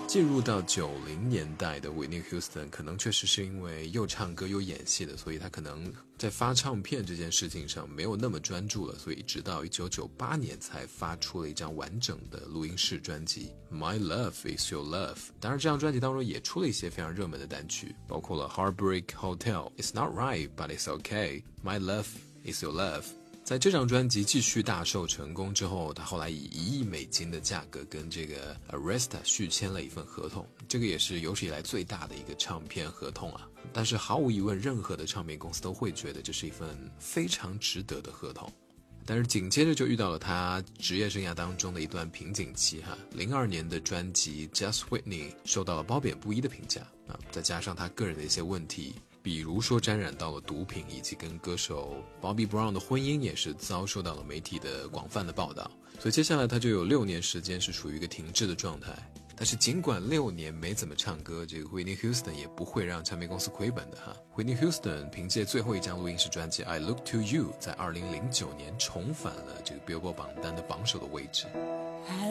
进入到90年代的 Whitney Houston 可能确实是因为又唱歌又演戏的，所以他可能在发唱片这件事情上没有那么专注了，所以直到1998年才发出了一张完整的录音室专辑 My Love Is Your Love。 当然这张专辑当中也出了一些非常热门的单曲，包括了 Heartbreak Hotel、 It's Not Right But It's Okay、 My Love Is Your Love。在这张专辑继续大受成功之后，他后来以$1亿的价格跟这个 Arista 续签了一份合同，这个也是有史以来最大的一个唱片合同啊。但是毫无疑问，任何的唱片公司都会觉得这是一份非常值得的合同。但是紧接着就遇到了他职业生涯当中的一段瓶颈期哈。02年的专辑 Just Whitney 受到了褒贬不一的评价啊，再加上他个人的一些问题，比如说沾染到了毒品，以及跟歌手 Bobby Brown 的婚姻也是遭受到了媒体的广泛的报道，所以接下来他就有6年时间是处于一个停滞的状态。但是尽管6年没怎么唱歌，这个 Whitney Houston 也不会让唱片公司亏本的哈。Whitney Houston 凭借最后一张录音室专辑 I Look To You 在2009年重返了这个 Billboard 榜单的榜首的位置。